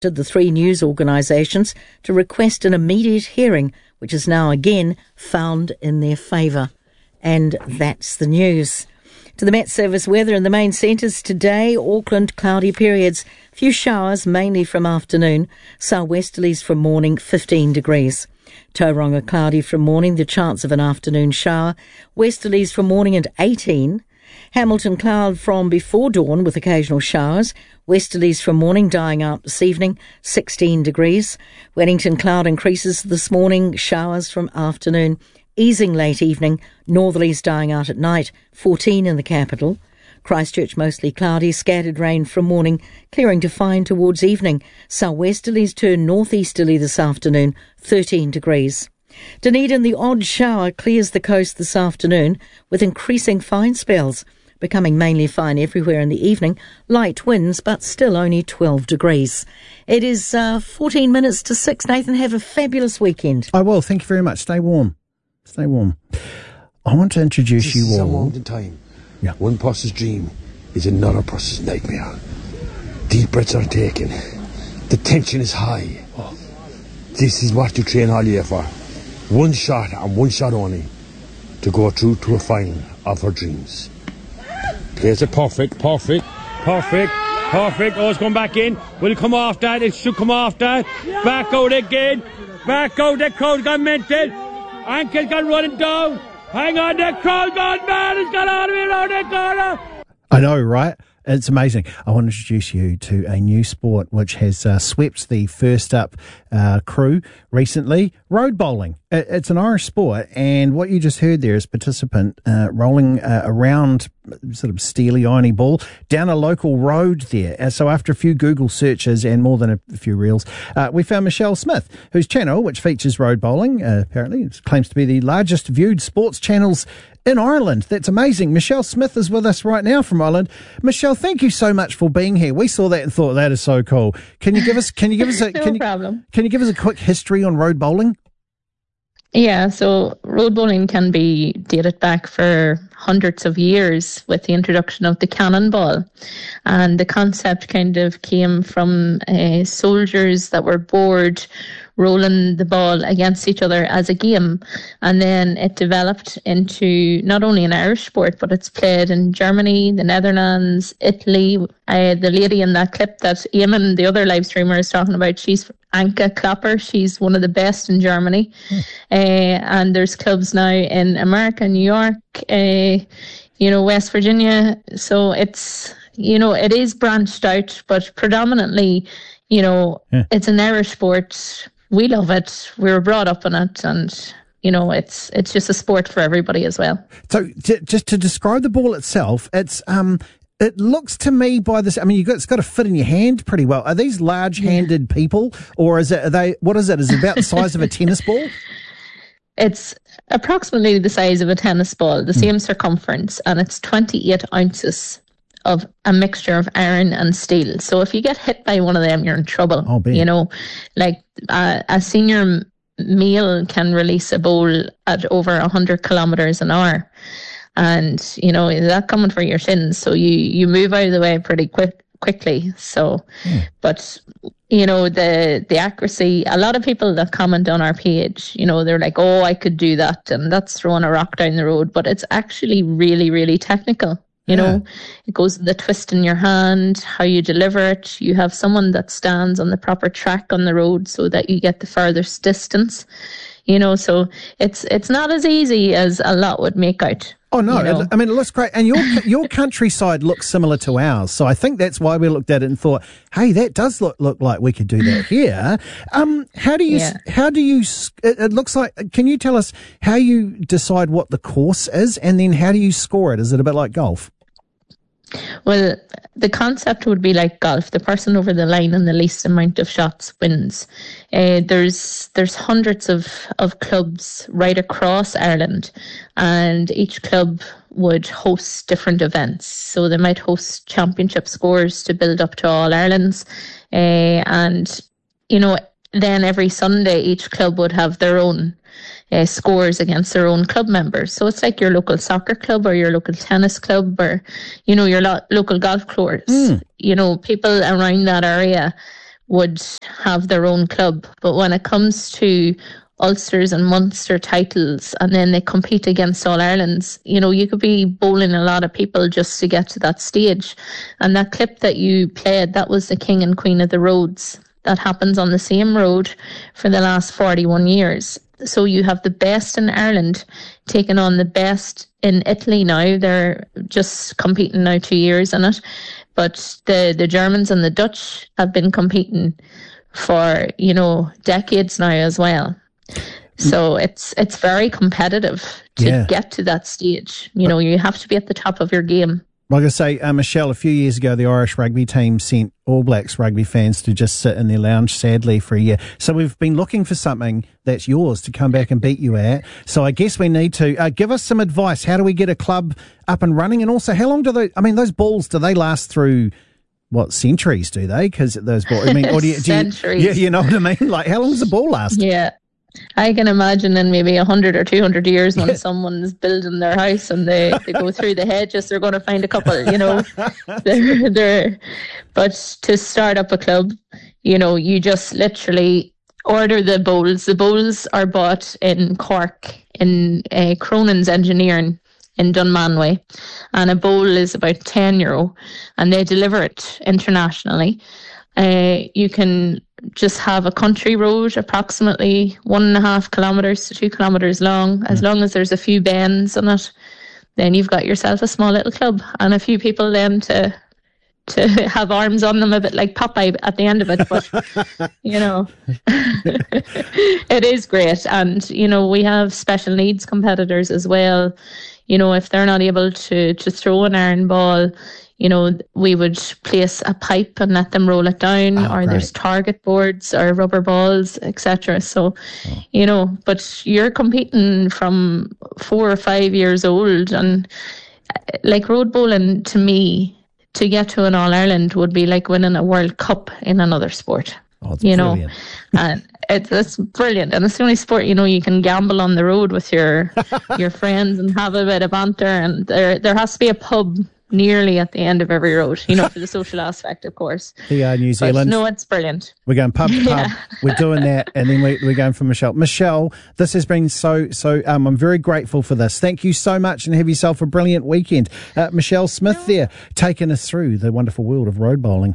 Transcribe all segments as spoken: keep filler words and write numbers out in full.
the three news organisations to request an immediate hearing, which is now again found in their favour. And that's the news. To the Met Service weather in the main centres today, Auckland cloudy periods, few showers mainly from afternoon, southwesterlies from morning, fifteen degrees. Tauranga cloudy from morning, the chance of an afternoon shower, westerlies from morning and eighteen. Hamilton cloud from before dawn with occasional showers, westerlies from morning dying out this evening, sixteen degrees. Wellington cloud increases this morning, showers from afternoon, easing late evening, northerlies dying out at night, fourteen in the capital. Christchurch mostly cloudy, scattered rain from morning, clearing to fine towards evening. Southwesterlies turn northeasterly this afternoon, thirteen degrees. Dunedin, the odd shower clears the coast this afternoon with increasing fine spells, becoming mainly fine everywhere in the evening. Light winds, but still only twelve degrees. It is uh, fourteen minutes to six. Nathan, have a fabulous weekend. I will. Thank you very much. Stay warm. Stay warm. I want to introduce this you is all. a moment in time. Yeah. One person's dream is another person's nightmare. Deep breaths are taken. The tension is high. Oh. This is what you train all year for. One shot and one shot only to go through to a final of her dreams. Plays it perfect, perfect, perfect, perfect. Oh, it's going back in. Will it come off that? It should come off that. Back out again. Back out. The crowd got mental. Ankle got running down. Hang on, the crowd gone mad. It's got all the way around the corner. I know, right? It's amazing. I want to introduce you to a new sport which has uh, swept the First Up uh, crew recently, road bowling. It, it's an Irish sport, and what you just heard there is participant uh, rolling uh, around sort of steely irony ball down a local road there. Uh, so after a few Google searches and more than a, a few reels, uh, we found Michelle Smith, whose channel, which features road bowling, uh, apparently claims to be the largest viewed sports channels in Ireland. That's amazing. Michelle Smith is with us right now from Ireland. Michelle, thank you so much for being here. We saw that and thought that is so cool. Can you give us? Can you give us a? no can you, problem. Can you give us a quick history on road bowling? Yeah, so road bowling can be dated back for hundreds of years with the introduction of the cannonball. And the concept kind of came from uh, soldiers that were bored rolling the ball against each other as a game. And then it developed into not only an Irish sport, but it's played in Germany, the Netherlands, Italy. Uh, the lady in that clip that Eamon, the other live streamer, is talking about, she's Anka Klopper. She's one of the best in Germany. Hmm. Uh, and there's clubs now in America, New York, uh, you know, West Virginia. So it's, you know, it is branched out, but predominantly, you know, yeah. It's an Irish sport. We love it. We were brought up in it, and you know, it's it's just a sport for everybody as well. So, t- just to describe the ball itself, it's um, it looks to me by this. I mean, you got it's got to fit in your hand pretty well. Are these large-handed yeah. people, or is it? Are they? What is it? Is it about the size of a tennis ball? It's approximately the size of a tennis ball, the mm. same circumference, and it's twenty-eight ounces of a mixture of iron and steel. So if you get hit by one of them, you're in trouble. Oh, you know, like uh, a senior male can release a bowl at over one hundred kilometers an hour. And, you know, that's coming for your sins. So you, you move out of the way pretty quick, quickly. So, mm. but, you know, the, the accuracy, a lot of people that comment on our page, you know, they're like, oh, I could do that. And that's throwing a rock down the road. But it's actually really, really technical. You yeah. know, it goes the twist in your hand, how you deliver it. You have someone that stands on the proper track on the road so that you get the furthest distance. You know, so it's it's not as easy as a lot would make out. Oh, no. You know? I mean, it looks great. And your your countryside looks similar to ours. So I think that's why we looked at it and thought, hey, that does look, look like we could do that here. Um, how do you, yeah. how do you, it, it looks like, can you tell us how you decide what the course is and then how do you score it? Is it a bit like golf? Well, the concept would be like golf. The person over the line and the least amount of shots wins. Uh, there's there's hundreds of, of clubs right across Ireland, and each club would host different events. So they might host championship scores to build up to All Ireland's. Uh, and, you know, then every Sunday each club would have their own Uh, scores against their own club members. So it's like your local soccer club or your local tennis club or, you know, your lo- local golf course. Mm. You know, people around that area would have their own club. But when it comes to Ulsters and Munster titles, and then they compete against All Irelands, you know, you could be bowling a lot of people just to get to that stage. And that clip that you played, that was the King and Queen of the Roads. That happens on the same road for the last forty-one years. So you have the best in Ireland taking on the best in Italy now. They're just competing now two years in it. But the, the Germans and the Dutch have been competing for, you know, decades now as well. So it's it's very competitive to yeah. get to that stage. You know, you have to be at the top of your game. Like I say, uh, Michelle, a few years ago, the Irish rugby team sent All Blacks rugby fans to just sit in their lounge, sadly, for a year. So we've been looking for something that's yours to come back and beat you at. So I guess we need to uh, give us some advice. How do we get a club up and running? And also, how long do they, I mean, those balls, do they last through, what, centuries, do they? Because those balls, I mean, or do you, do you, centuries. Yeah, you know what I mean? Like, how long does the ball last? Yeah. I can imagine in maybe one hundred or two hundred years when someone's building their house and they, they go through the hedges, they're going to find a couple, you know. they're, they're, but to start up a club, you know, you just literally order the bowls. The bowls are bought in Cork, in uh, Cronin's Engineering in Dunmanway. And a bowl is about ten euro and they deliver it internationally. Uh, you can just have a country road approximately one and a half kilometres to two kilometres long. As long as there's a few bends on it, then you've got yourself a small little club and a few people then to to have arms on them, a bit like Popeye at the end of it. But, you know, it is great. And, you know, we have special needs competitors as well. You know, if they're not able to, to throw an iron ball, you know, we would place a pipe and let them roll it down, oh, or great. There's target boards or rubber balls, et cetera. So, oh. you know, but you're competing from four or five years old, and like road bowling, to me, to get to an All Ireland would be like winning a World Cup in another sport. Oh, it's you brilliant. know, and it's, it's brilliant, and it's the only sport, you know, you can gamble on the road with your your friends and have a bit of banter, and there there has to be a pub nearly at the end of every road, you know, for the social aspect, of course. Yeah, New Zealand. But no, it's brilliant. We're going pub to pub. Yeah. We're doing that, and then we, we're going for Michelle. Michelle, this has been so, so, um, I'm very grateful for this. Thank you so much, and have yourself a brilliant weekend. Uh, Michelle Smith there, taking us through the wonderful world of road bowling.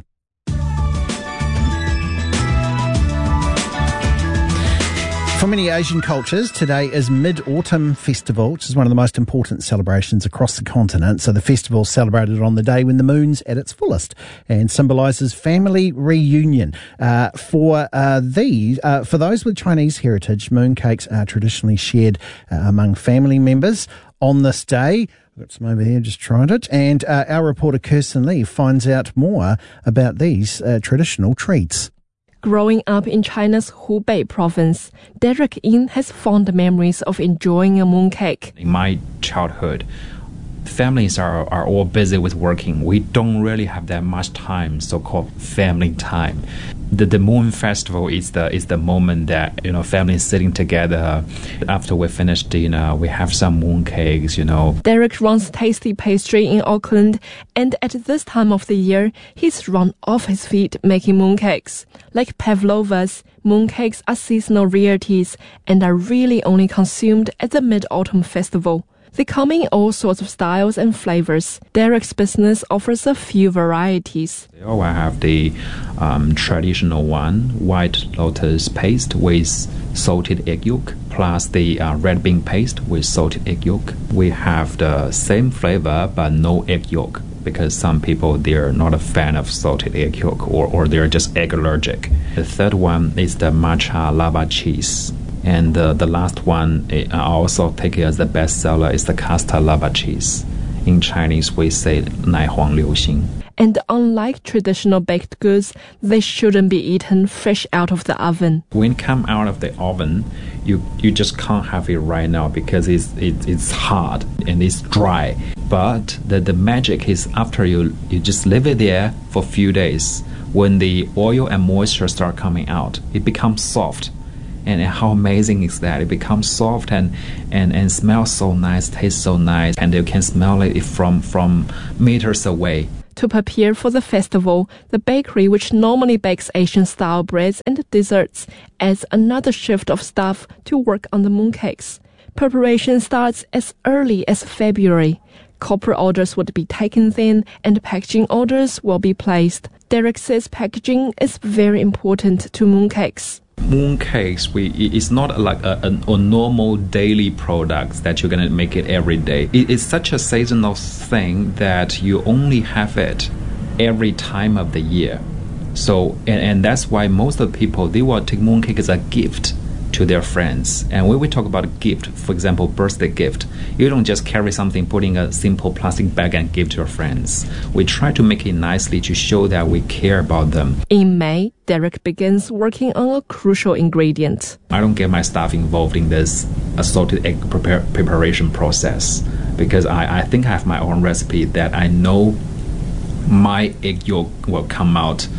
For many Asian cultures, today is Mid-Autumn Festival, which is one of the most important celebrations across the continent. So the festival is celebrated on the day when the moon's at its fullest and symbolises family reunion. Uh, for uh, these, uh, for those with Chinese heritage, mooncakes are traditionally shared uh, among family members on this day. I've got some over here, just tried it. And uh, our reporter Kirsten Lee finds out more about these uh, traditional treats. Growing up in China's Hubei province, Derek Yin has fond memories of enjoying a mooncake. In my childhood, families are, are all busy with working. We don't really have that much time, so-called family time. The, the Moon Festival is the is the moment that, you know, families sitting together. After we finish dinner, we have some mooncakes, you know. Derek runs Tasty Pastry in Auckland, and at this time of the year, he's run off his feet making mooncakes. Like pavlovas, mooncakes are seasonal rarities and are really only consumed at the Mid-Autumn Festival. They come in all sorts of styles and flavors. Derek's business offers a few varieties. Oh, I have the um, traditional one, white lotus paste with salted egg yolk, plus the uh, red bean paste with salted egg yolk. We have the same flavor but no egg yolk, because some people, they're not a fan of salted egg yolk, or, or they're just egg allergic. The third one is the matcha lava cheese. And uh, the last one, I also take it as the best seller, is the custard lava cheese. In Chinese, we say 奶黄流心. And unlike traditional baked goods, they shouldn't be eaten fresh out of the oven. When it comes out of the oven, you you just can't have it right now because it's it, it's hard and it's dry. But the, the magic is after you, you just leave it there for a few days. When the oil and moisture start coming out, it becomes soft. And how amazing is that? It becomes soft and, and, and smells so nice, tastes so nice, and you can smell it from, from meters away. To prepare for the festival, the bakery, which normally bakes Asian-style breads and desserts, adds another shift of staff to work on the mooncakes. Preparation starts as early as February. Corporate orders would be taken then, and packaging orders will be placed. Derek says packaging is very important to mooncakes. Mooncakes, we it's not like a, a, a normal daily product that you're gonna make it every day. It, it's such a seasonal thing that you only have it every time of the year. So and, and that's why most of the people, they will take mooncake as a gift to their friends. And when we talk about a gift, for example, birthday gift, you don't just carry something, put in a simple plastic bag and give to your friends. We try to make it nicely to show that we care about them. In May, Derek begins working on a crucial ingredient. I don't get my staff involved in this salted egg prepare, preparation process because I, I think I have my own recipe that I know my egg yolk will come out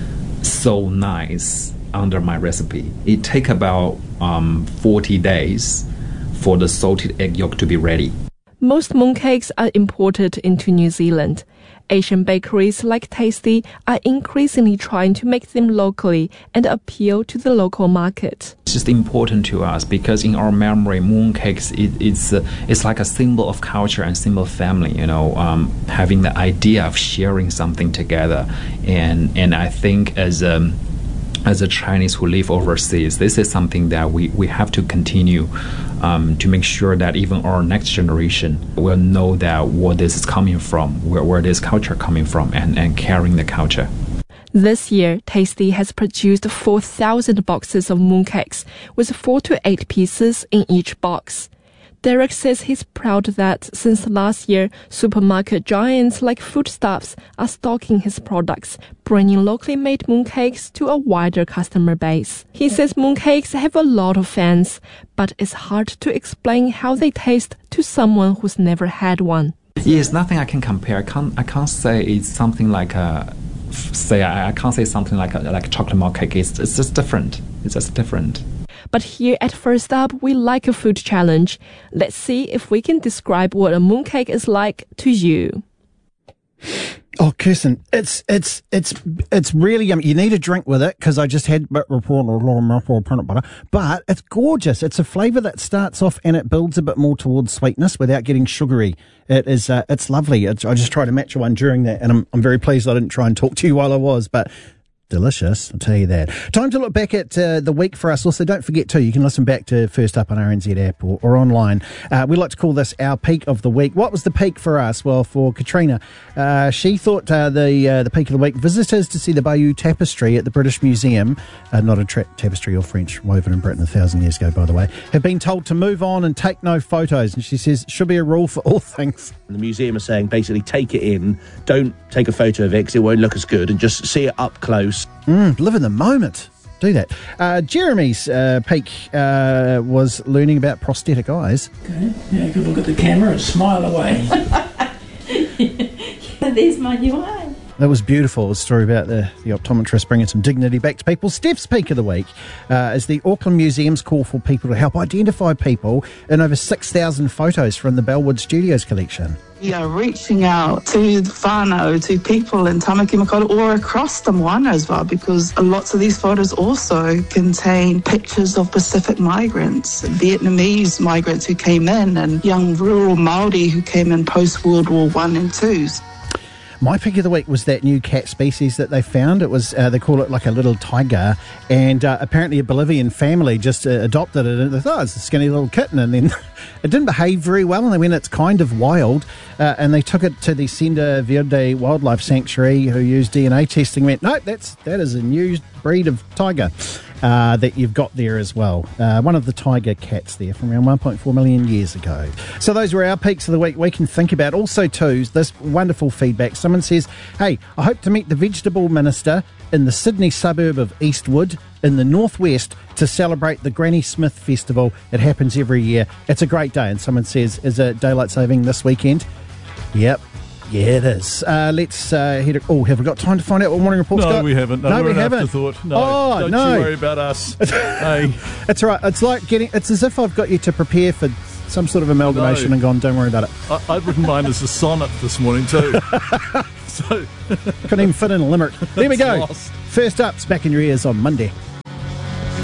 so nice under my recipe. It takes about um, forty days for the salted egg yolk to be ready. Most mooncakes are imported into New Zealand. Asian bakeries like Tasty are increasingly trying to make them locally and appeal to the local market. It's just important to us because in our memory, mooncakes it, it's uh, it's like a symbol of culture and symbol of family. You know, um, having the idea of sharing something together, and and I think as a as a Chinese who live overseas, this is something that we, we have to continue um, to make sure that even our next generation will know that what this is coming from, where, where this culture coming from, and, and carrying the culture. This year, Tasty has produced four thousand boxes of mooncakes, with four to eight pieces in each box. Derek says he's proud that since last year, supermarket giants like Foodstuffs are stocking his products, bringing locally made mooncakes to a wider customer base. He says mooncakes have a lot of fans, but it's hard to explain how they taste to someone who's never had one. Yes, nothing I can compare. I can't, I can't say it's something like a, say, I can't say something like a, like a chocolate malt cake. It's, it's just different. It's just different. But here at First Up, we like a food challenge. Let's see if we can describe what a mooncake is like to you. Oh, Kirsten, it's it's it's it's really yummy. You need a drink with it because I just had but peanut butter. But it's gorgeous. It's a flavour that starts off and it builds a bit more towards sweetness without getting sugary. It is uh, it's lovely. It's, I just tried to match one during that, and I'm I'm very pleased I didn't try and talk to you while I was, but. Delicious, I'll tell you that. Time to look back at uh, the week for us. Also, don't forget, too, you can listen back to First Up on R N Z app or, or online. Uh, we like to call this our peak of the week. What was the peak for us? Well, for Katrina, uh, she thought uh, the uh, the peak of the week, visitors to see the Bayeux Tapestry at the British Museum, uh, not a tra- tapestry or French woven in Britain a thousand years ago, by the way, have been told to move on and take no photos. And she says, should be a rule for all things. The museum are saying, basically, take it in, don't take a photo of it because it won't look as good, and just see it up close. Mm, live in the moment. Do that. Uh, Jeremy's uh, peak uh, was learning about prosthetic eyes. Okay. Yeah, good look at the camera and smile away. There's my new eye. That was beautiful. It was a story about the, the optometrist bringing some dignity back to people. Steph's peak of the week uh, is the Auckland Museum's call for people to help identify people in over six thousand photos from the Bellwood Studios collection. We are reaching out to the whānau, to people in Tamaki Makaurau or across the moana as well, because lots of these photos also contain pictures of Pacific migrants, Vietnamese migrants who came in, and young rural Māori who came in post-World War One and Two. My pick of the week was that new cat species that they found. It was uh, they call it like a little tiger, and uh, apparently a Bolivian family just uh, adopted it, and they thought, oh, it's a skinny little kitten, and then it didn't behave very well, and they went, it's kind of wild, uh, and they took it to the Senda Verde Wildlife Sanctuary, who used D N A testing, went, nope, that's, that is a new breed of tiger. Uh, that you've got there as well. Uh, one of the tiger cats there from around one point four million years ago. So those were our peaks of the week we can think about. Also, too, this wonderful feedback. Someone says, hey, I hope to meet the vegetable minister in the Sydney suburb of Eastwood in the northwest to celebrate the Granny Smith Festival. It happens every year. It's a great day. And someone says, is it daylight saving this weekend? Yep. Yeah, it is. Uh, let's uh, head. Oh, have we got time to find out what Morning Report's no, got? We haven't. No, no we're we haven't. Afterthought. No, oh, don't no. you worry about us. Hey, it's all right. It's like getting. It's as if I've got you to prepare for some sort of amalgamation no. and gone, don't worry about it. I, I've written mine as a sonnet this morning too. So Couldn't even fit in a limerick. There we It's go. lost. First up's back in your ears on Monday.